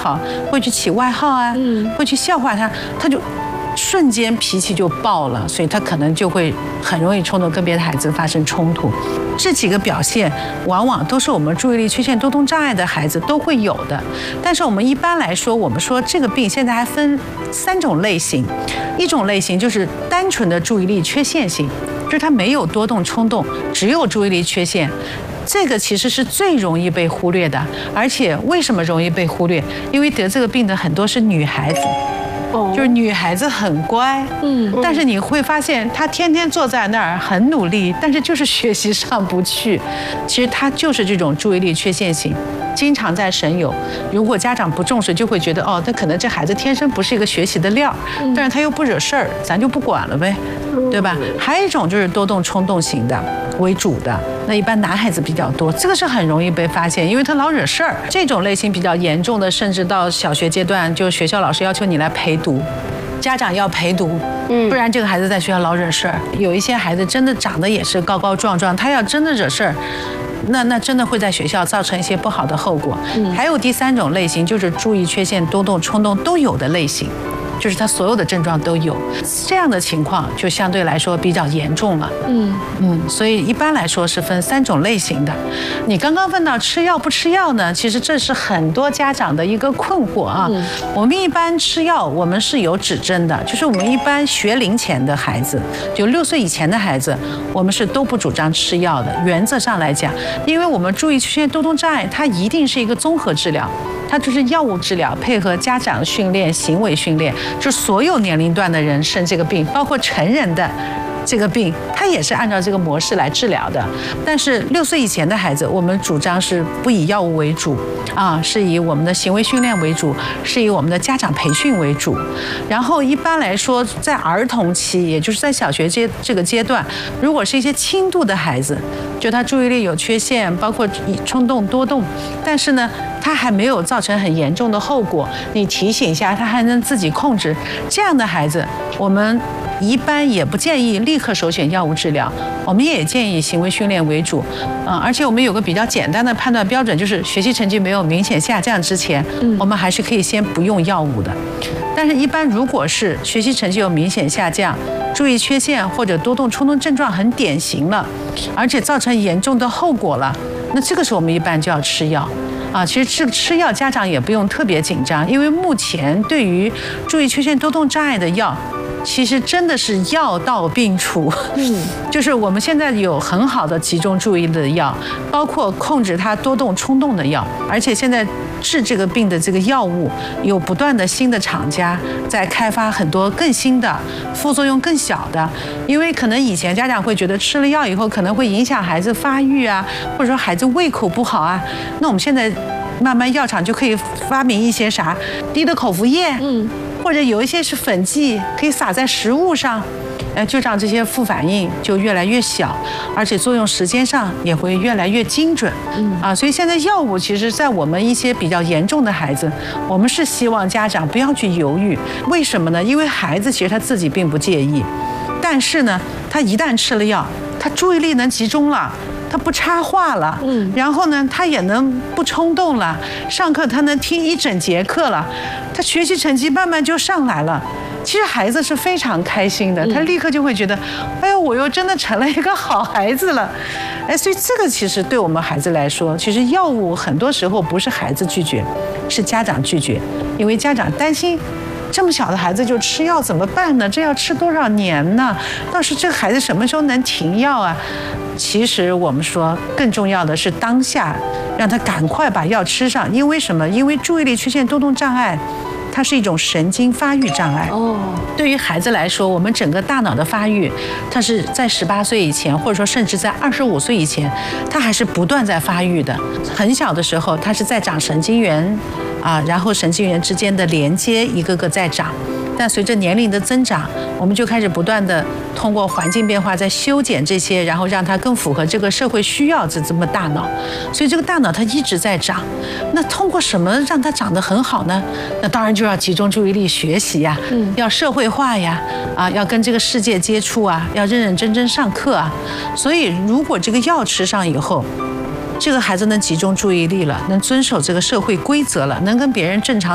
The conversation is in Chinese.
好，会去起外号啊，会去笑话他，他就瞬间脾气就爆了，所以他可能就会很容易冲动跟别的孩子发生冲突。这几个表现往往都是我们注意力缺陷多动障碍的孩子都会有的。但是我们一般来说，我们说这个病现在还分3种类型，一种类型就是单纯的注意力缺陷型，就是他没有多动冲动，只有注意力缺陷。这个其实是最容易被忽略的，而且为什么容易被忽略？因为得这个病的很多是女孩子。就是女孩子很乖，但是你会发现她天天坐在那儿很努力，但是就是学习上不去。其实她就是这种注意力缺陷型，经常在神游。如果家长不重视，就会觉得哦，那可能这孩子天生不是一个学习的料，但是他又不惹事儿，咱就不管了呗，对吧？还有一种就是多动冲动型的为主的，那一般男孩子比较多，这个是很容易被发现，因为他老惹事儿。这种类型比较严重的，甚至到小学阶段，就学校老师要求你来陪读，家长要陪读，不然这个孩子在学校老惹事儿。有一些孩子真的长得也是高高壮壮，他要真的惹事儿，那真的会在学校造成一些不好的后果。还有第3种类型，就是注意缺陷、多动冲动都有的类型。就是他所有的症状都有，这样的情况就相对来说比较严重了。所以一般来说是分3种类型的。你刚刚问到吃药不吃药呢，其实这是很多家长的一个困惑啊。我们一般吃药，我们是有指针的，就是我们一般学龄前的孩子，就6岁以前的孩子，我们是都不主张吃药的。原则上来讲，因为我们注意缺陷多动障碍，它一定是一个综合治疗。它就是药物治疗配合家长训练、行为训练，就所有年龄段的人生这个病，包括成人的这个病，它也是按照这个模式来治疗的。但是6岁以前的孩子，我们主张是不以药物为主啊，是以我们的行为训练为主，是以我们的家长培训为主。然后一般来说，在儿童期，也就是在小学这个阶段，如果是一些轻度的孩子，就他注意力有缺陷，包括冲动多动，但是呢，他还没有造成很严重的后果，你提醒一下，他还能自己控制，这样的孩子，我们一般也不建议立刻首选药物治疗，我们也建议行为训练为主。而且我们有个比较简单的判断标准，就是学习成绩没有明显下降之前，我们还是可以先不用药物的。但是，一般如果是学习成绩有明显下降，注意缺陷或者多动冲动症状很典型了，而且造成严重的后果了，那这个时候我们一般就要吃药。其实这个吃药家长也不用特别紧张，因为目前对于注意缺陷多动障碍的药，其实真的是药到病除。就是我们现在有很好的集中注意力的药，包括控制它多动冲动的药，而且现在治这个病的这个药物有不断的新的厂家在开发很多更新的、副作用更小的。因为可能以前家长会觉得吃了药以后可能会影响孩子发育啊，或者说孩子胃口不好啊，那我们现在慢慢药厂就可以发明一些啥低的口服液，或者有一些是粉剂，可以撒在食物上，就让这些副反应就越来越小，而且作用时间上也会越来越精准。所以现在药物其实在我们一些比较严重的孩子，我们是希望家长不要去犹豫。为什么呢？因为孩子其实他自己并不介意，但是呢，他一旦吃了药，他注意力能集中了。他不插话了，然后呢，他也能不冲动了，上课他能听一整节课了，他学习成绩慢慢就上来了。其实孩子是非常开心的，他立刻就会觉得，哎呦，我又真的成了一个好孩子了。所以这个其实对我们孩子来说，其实药物很多时候不是孩子拒绝，是家长拒绝，因为家长担心。这么小的孩子就吃药怎么办呢？这要吃多少年呢？到时这个孩子什么时候能停药啊？其实我们说更重要的是当下让他赶快把药吃上。因为什么？因为注意力缺陷多动障碍它是一种神经发育障碍。对于孩子来说，我们整个大脑的发育，它是在18岁以前，或者说甚至在25岁以前，它还是不断在发育的。很小的时候，它是在长神经元然后神经元之间的连接一个个在长。但随着年龄的增长，我们就开始不断的通过环境变化在修剪这些，然后让它更符合这个社会需要这么大脑。所以这个大脑它一直在长。那通过什么让它长得很好呢？那当然就要集中注意力学习呀，要社会化呀，要跟这个世界接触啊，要认认真真上课啊。所以如果这个药吃上以后，这个孩子能集中注意力了，能遵守这个社会规则了，能跟别人正常